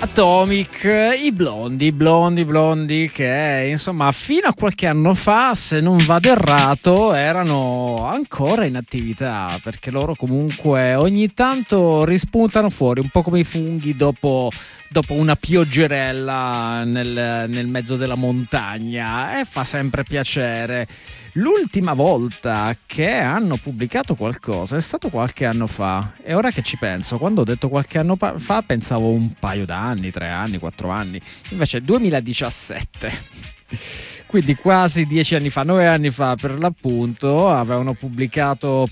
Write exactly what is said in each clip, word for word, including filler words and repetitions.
Atomic, i blondi, blondi, blondi che insomma fino a qualche anno fa, se non vado errato, erano ancora in attività, perché loro comunque ogni tanto rispuntano fuori un po' come i funghi dopo, dopo una pioggerella nel, nel mezzo della montagna, e fa sempre piacere. L'ultima volta che hanno pubblicato qualcosa è stato qualche anno fa, e ora che ci penso, quando ho detto qualche anno fa pensavo un paio d'anni, tre anni, quattro anni, invece duemiladiciassette, quindi quasi dieci anni fa, nove anni fa per l'appunto, avevano pubblicato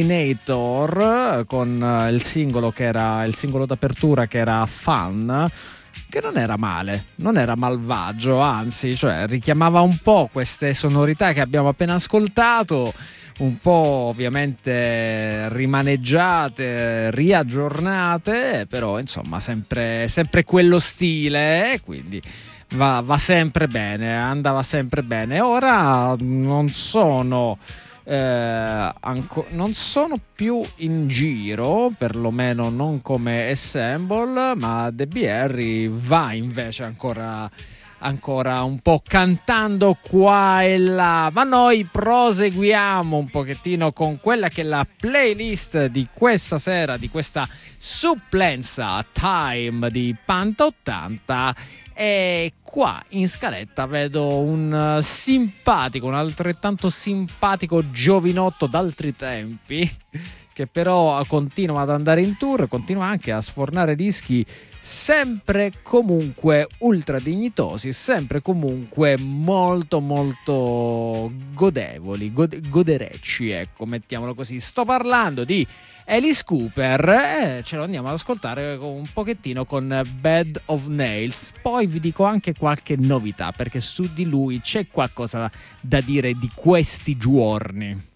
Pollinator con il singolo che era il singolo d'apertura, che era Fun, che non era male, non era malvagio, anzi, cioè richiamava un po' queste sonorità che abbiamo appena ascoltato, un po' ovviamente rimaneggiate, riaggiornate, però insomma sempre, sempre quello stile, e quindi va, va sempre bene, andava sempre bene. Ora non sono... Eh, anco, non sono più in giro, perlomeno non come Assemble, ma Debbie Harry va invece ancora, ancora un po' cantando qua e là. Ma noi proseguiamo un pochettino con quella che è la playlist di questa sera, di questa supplenza Time di Panta ottanta. E qua in scaletta vedo un uh, simpatico, un altrettanto simpatico giovinotto d'altri tempi, che però continua ad andare in tour, continua anche a sfornare dischi sempre comunque ultra dignitosi, sempre comunque molto molto godevoli, gode- goderecci, ecco, mettiamolo così. Sto parlando di Alice Cooper, e ce lo andiamo ad ascoltare un pochettino con Bed of Nails. Poi vi dico anche qualche novità, perché su di lui c'è qualcosa da dire di questi giorni.